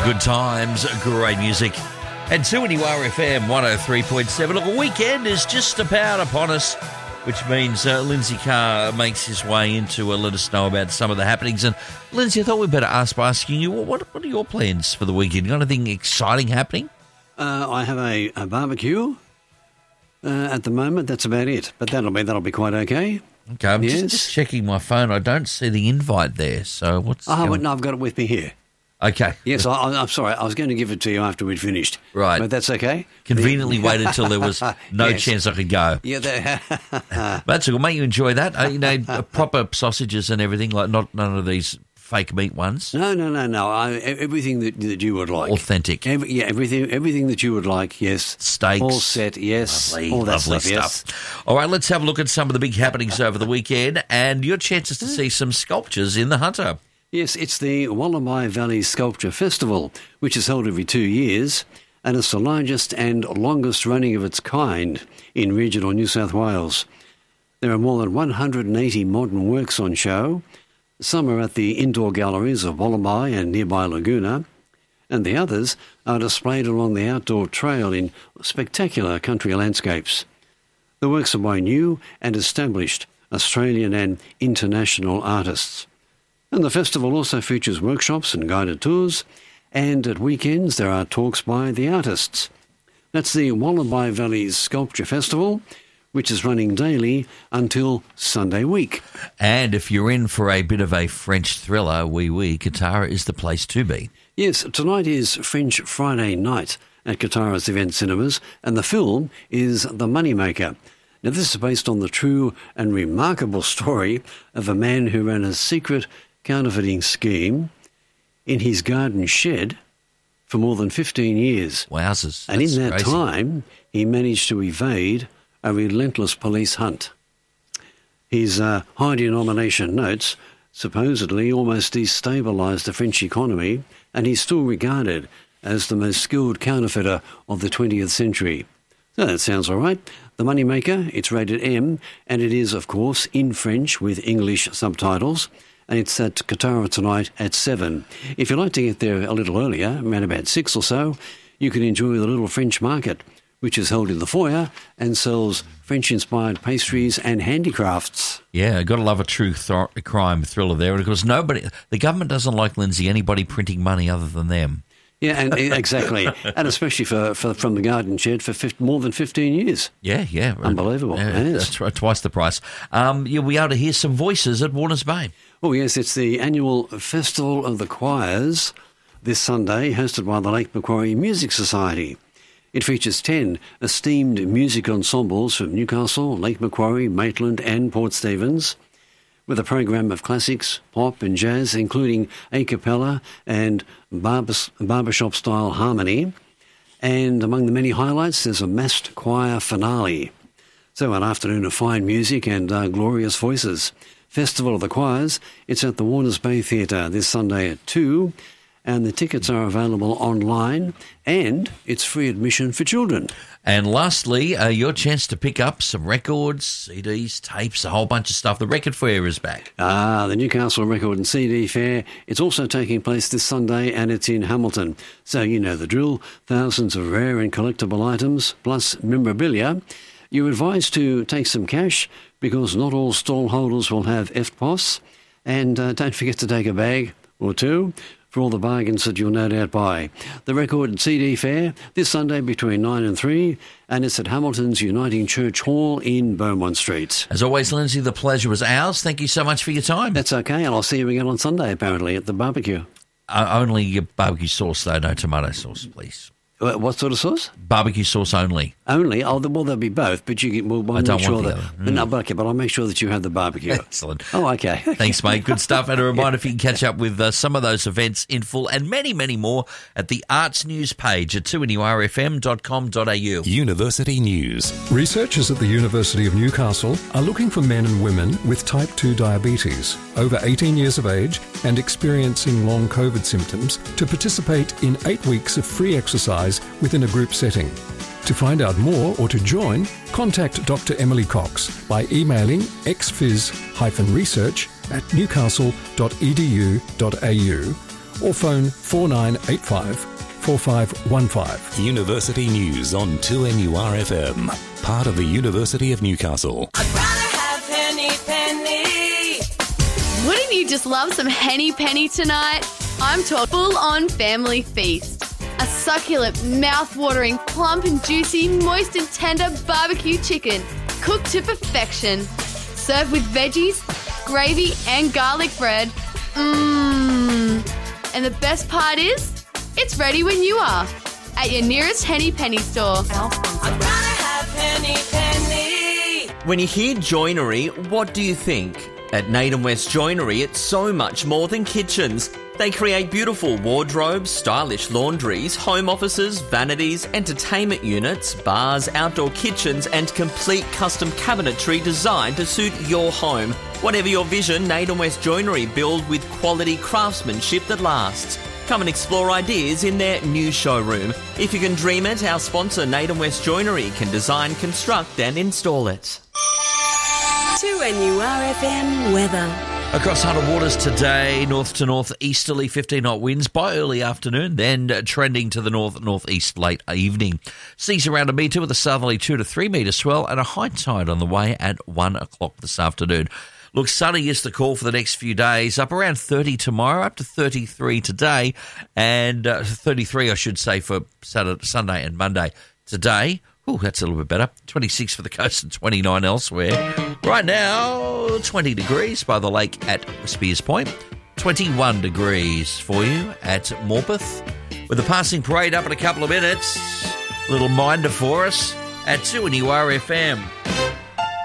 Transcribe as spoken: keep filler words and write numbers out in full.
Good times, great music. And two N U R F M one oh three point seven. Look, a weekend is just about upon us, which means uh, Lindsay Carr makes his way in to uh, let us know about some of the happenings. And Lindsay, I thought we'd better ask by asking you, what, what are your plans for the weekend? You got anything exciting happening? Uh, I have a, a barbecue uh, at the moment. That's about it. But that'll be that'll be quite okay. Okay, I'm yes. just, just checking my phone. I don't see the invite there. So what's? Oh, going... no, I've got it with me here. Okay. Yes, I, I'm sorry. I was going to give it to you after we'd finished. Right. But that's okay. Conveniently waited until there was no yes. chance I could go. Yeah, that... That's good. Mate, you enjoy that? Uh, you know, proper sausages and everything, like not none of these fake meat ones. No, no, no, no. I, everything that that you would like. Authentic. Every, yeah, everything everything that you would like, yes. Steaks. All set, yes. Lovely, all that lovely stuff, stuff. Yes. All right, let's have a look at some of the big happenings over the weekend and your chances to see some sculptures in the Hunter. Yes, it's the Wallaby Valley Sculpture Festival, which is held every two years, and it's the largest and longest running of its kind in regional New South Wales. There are more than one hundred eighty modern works on show. Some are at the indoor galleries of Wallaby and nearby Laguna, and the others are displayed along the outdoor trail in spectacular country landscapes. The works are by new and established Australian and international artists. And the festival also features workshops and guided tours, and at weekends there are talks by the artists. That's the Wallaby Valley Sculpture Festival, which is running daily until Sunday week. And if you're in for a bit of a French thriller, oui, oui, Katara is the place to be. Yes, tonight is French Friday night at Katara's Event Cinemas, and the film is The Moneymaker. Now, this is based on the true and remarkable story of a man who ran a secret counterfeiting scheme in his garden shed for more than fifteen years. Wowzers. And in that crazy. time, he managed to evade a relentless police hunt. His uh, high denomination notes supposedly almost destabilised the French economy, and he's still regarded as the most skilled counterfeiter of the twentieth century. So that sounds all right. The Moneymaker, it's rated M, and it is, of course, in French with English subtitles. And it's at Katara tonight at seven. If you'd like to get there a little earlier, around about six or so, you can enjoy the little French market, which is held in the foyer and sells French-inspired pastries and handicrafts. Yeah, got to love a true th- crime thriller there, because nobody, the government doesn't like, Lindsay, anybody printing money other than them. Yeah, and exactly, and especially for, for from the garden shed for fifty, more than fifteen years. Yeah, yeah, unbelievable. Yeah, yes. That's right, twice the price. Um, you'll be able to hear some voices at Warners Bay. Oh yes, it's the annual Festival of the Choirs this Sunday, hosted by the Lake Macquarie Music Society. It features ten esteemed music ensembles from Newcastle, Lake Macquarie, Maitland, and Port Stephens, with a program of classics, pop and jazz, including a cappella and barbers, barbershop-style harmony. And among the many highlights, there's a massed choir finale. So an afternoon of fine music and uh, glorious voices. Festival of the Choirs, it's at the Warners Bay Theatre this Sunday at two, and the tickets are available online, and it's free admission for children. And lastly, uh, your chance to pick up some records, C Ds, tapes, a whole bunch of stuff. The Record Fair is back. Ah, the Newcastle Record and C D Fair. It's also taking place this Sunday, and it's in Hamilton. So you know the drill. Thousands of rare and collectible items, plus memorabilia. You're advised to take some cash, because not all stall holders will have F P O S. And uh, don't forget to take a bag or two for all the bargains that you'll no doubt buy. The Record and C D Fair this Sunday between nine and three, and it's at Hamilton's Uniting Church Hall in Beaumont Street. As always, Lindsay, the pleasure was ours. Thank you so much for your time. That's okay, and I'll see you again on Sunday, apparently, at the barbecue. Uh, only your barbecue sauce, though, no tomato sauce, please. What sort of sauce? Barbecue sauce only. Only? Oh, well, there'll be both, but you can, we'll, we'll I don't make sure want the that. other. Mm. No, but, okay, but I'll make sure that you have the barbecue. Excellent. Oh, okay. Thanks, mate. Good stuff. And a reminder, if you can catch up with uh, some of those events in full and many, many more at the Arts News page at two N U R F M dot com dot a u. University News. Researchers at the University of Newcastle are looking for men and women with type two diabetes, over eighteen years of age and experiencing long COVID symptoms to participate in eight weeks of free exercise within a group setting. To find out more or to join, contact Doctor Emily Cox by emailing exphys research at newcastle dot e d u dot a u or phone four nine eight five, four five one five. University News on two N U R F M, part of the University of Newcastle. I'd rather have Henny Penny. Wouldn't you just love some Henny Penny tonight? I'm talking full-on family feast. A succulent, mouth-watering, plump and juicy, moist and tender barbecue chicken, cooked to perfection. Served with veggies, gravy and garlic bread. Mmm. And the best part is, it's ready when you are. At your nearest Henny Penny store. I'd rather have Henny Penny. When you hear joinery, what do you think? At Naden West Joinery, it's so much more than kitchens. They create beautiful wardrobes, stylish laundries, home offices, vanities, entertainment units, bars, outdoor kitchens, and complete custom cabinetry designed to suit your home. Whatever your vision, Naden West Joinery build with quality craftsmanship that lasts. Come and explore ideas in their new showroom. If you can dream it, our sponsor Naden West Joinery can design, construct and install it. two N U R F M weather. Across Hunter Waters today, north to north-easterly, fifteen knot winds by early afternoon, then trending to the north-northeast late evening. Seas around a metre with a southerly two to three metre swell and a high tide on the way at one o'clock this afternoon. Look, sunny is the call for the next few days, up around thirty tomorrow, up to thirty-three today, and uh, thirty-three, I should say, for Saturday, Sunday and Monday. Today, oh, that's a little bit better, twenty-six for the coast and twenty-nine elsewhere. Right now, twenty degrees by the lake at Spears Point, twenty-one degrees for you at Morpeth. With the passing parade up in a couple of minutes, little minder for us at two N U R F M.